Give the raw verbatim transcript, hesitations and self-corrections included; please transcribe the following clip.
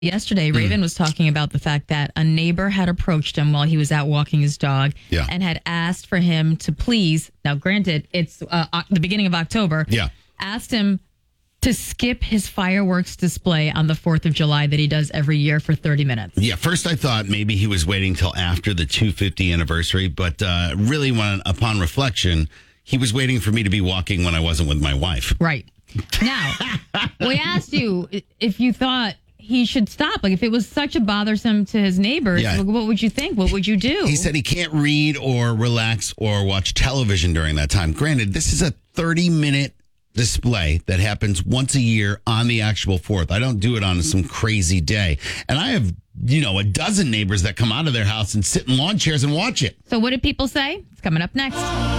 Yesterday, Raven mm. was talking about the fact that a neighbor had approached him while he was out walking his dog yeah. and had asked for him to please, now granted, it's uh, the beginning of October, yeah. asked him to skip his fireworks display on the fourth of July that he does every year for thirty minutes. Yeah, first I thought maybe he was waiting till after the two hundred fiftieth anniversary, but uh, really, when upon reflection, he was waiting for me to be walking when I wasn't with my wife. Right. Now, we asked you if you thought he should stop. Like, if it was such a bothersome to his neighbors, yeah. what would you think? What would you do? He said he can't read or relax or watch television during that time. Granted, this is a thirty-minute display that happens once a year on the actual fourth. I don't do it on some crazy day. And I have, you know, a dozen neighbors that come out of their house and sit in lawn chairs and watch it. So what did people say? It's coming up next.